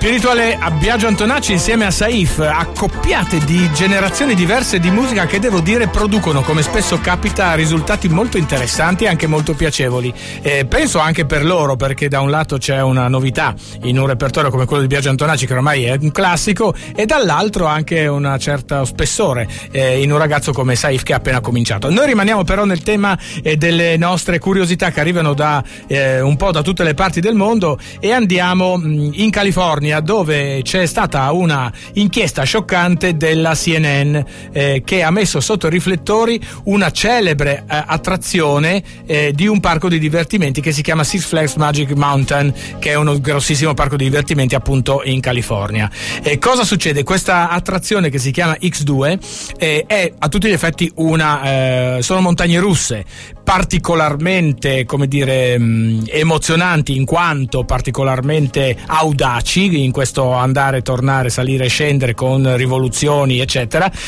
Spirituale a Biagio Antonacci insieme a Saif, accoppiate di generazioni diverse di musica che devo dire producono, come spesso capita, risultati molto interessanti e anche molto piacevoli. Penso anche per loro, perché da un lato c'è una novità in un repertorio come quello di Biagio Antonacci, che ormai è un classico, e dall'altro anche una certa spessore in un ragazzo come Saif che ha appena cominciato. Noi rimaniamo però nel tema delle nostre curiosità che arrivano da un po' da tutte le parti del mondo, e andiamo in California, dove c'è stata una inchiesta scioccante della CNN che ha messo sotto riflettori una celebre attrazione di un parco di divertimenti che si chiama Six Flags Magic Mountain, che è uno grossissimo parco di divertimenti appunto in California. Cosa succede? Questa attrazione, che si chiama X2, è a tutti gli effetti sono montagne russe particolarmente, come dire, emozionanti, in quanto particolarmente audaci in questo andare, tornare, salire e scendere con rivoluzioni eccetera,